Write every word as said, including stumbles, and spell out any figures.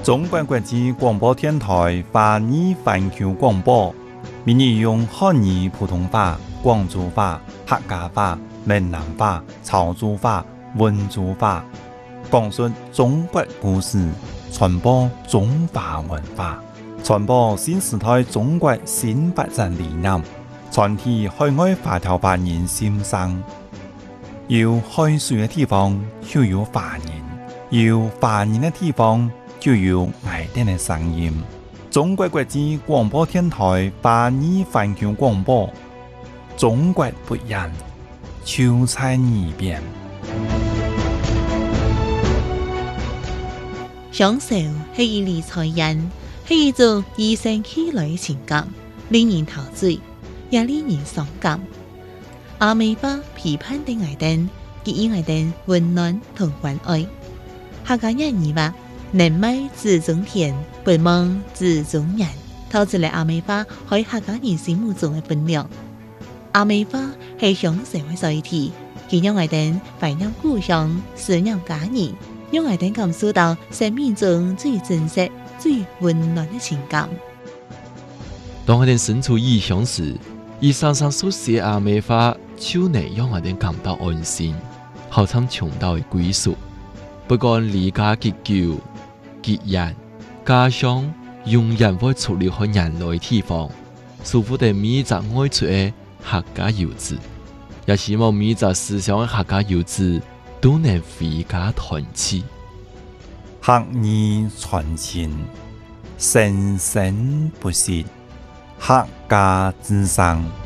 中国国际广播电台华语环球广播，闽语用汉语、普通话、广州话、客家话、闽南话、潮州话、温州话，讲述中国故事，传播中华文化，传播新时代中国新发展理念，传递海外华侨华人心声。有海水的地方就有华人，有华人的地方就有爱人的声音。中国国际广播电台华语环球广播，中国不一样，就在耳边。 享受是一理财人，是一种与生俱來的情感，令人陶醉，也令人傷感。阿美巴批判的愛人，給予愛人溫暖同關愛。客家人語話：人美自中田，不忙自中人，透出嚟阿美巴喺客家人心目中嘅分量。阿美巴係享受嘅載體，佢讓愛人懷念故鄉，思念家人，讓愛人感受到生命中最真實、最溫暖嘅情感。 當我哋身處異鄉時，以常常所寫阿美話，就能讓我哋感到安心，好像尋到嘅歸屬。不管離家幾久、幾遠，家鄉永遠會出離開人類地方。祝福哋每一個愛出嘅客家遊子，也希望每一個思想嘅客家遊子都能回家團聚。 客語傳情，生生不息，客家之聲。